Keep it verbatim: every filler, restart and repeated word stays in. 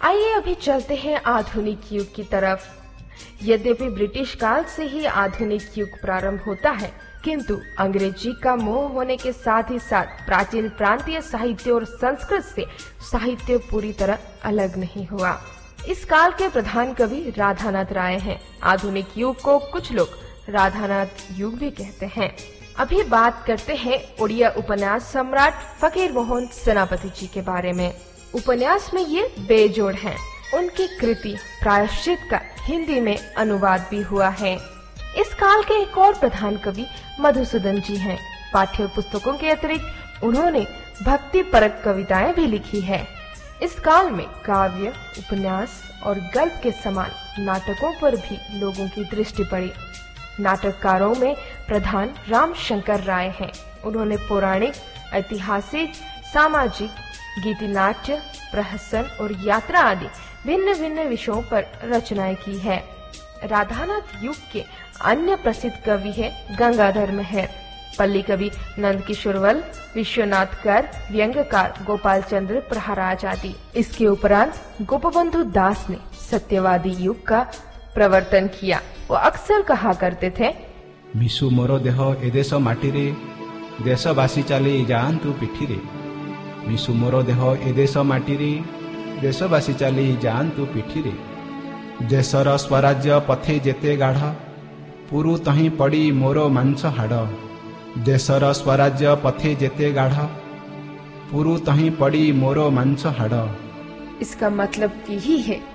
आइए अभी चलते हैं आधुनिक युग की तरफ। यद्यपि ब्रिटिश काल से ही आधुनिक युग प्रारंभ होता है, किंतु अंग्रेजी का मोह होने के साथ ही साथ प्राचीन प्रांतीय साहित्य और संस्कृत से साहित्य पूरी तरह अलग नहीं हुआ। इस काल के प्रधान कवि राधानाथ राय हैं। आधुनिक युग को कुछ लोग राधानाथ युग भी कहते हैं। अभी बात करते हैं उड़िया उपन्यास सम्राट फकीर मोहन सेनापति जी के बारे में। उपन्यास में ये बेजोड़ हैं। उनकी कृति प्रायश्चित का हिंदी में अनुवाद भी हुआ है। इस काल के एक और प्रधान कवि मधुसूदन जी हैं। पाठ्य पुस्तकों के अतिरिक्त उन्होंने भक्ति परक कविताएं भी लिखी है। इस काल में काव्य, उपन्यास और गल्प के समान नाटकों पर भी लोगों की दृष्टि पड़ी। नाटककारों में प्रधान रामशंकर राय हैं। उन्होंने पौराणिक, ऐतिहासिक, सामाजिक, गीति नाट्य, प्रहसन और यात्रा आदि भिन्न भिन्न विषयों पर रचनाएं की है। राधानाथ युग के अन्य प्रसिद्ध कवि है गंगाधर मेहर, पल्ली कवि नंद किशोरवल, विश्वनाथ कर, व्यंग्यकार गोपाल चंद्र प्रहराज आदि। इसके उपरांत गोपबंधु दास ने सत्यवादी युग का प्रवर्तन किया। वो अक्सर कहा करते थे, मिशु मोर देह ए देश माटी रे, देशवासी चली जातु पिठी रे। मिशु मोर देह ए देश माटी रे, देशवासी चली जातु पिठी रे। देशर स्वराज्य पथे जेते गाढ़, पुरु तही पड़ी मोर मांस हाड़। देशर स्वराज्य पथे जेते गाढ़, पुरु तही पड़ी मोर मांस हाड़। इसका मतलब यही है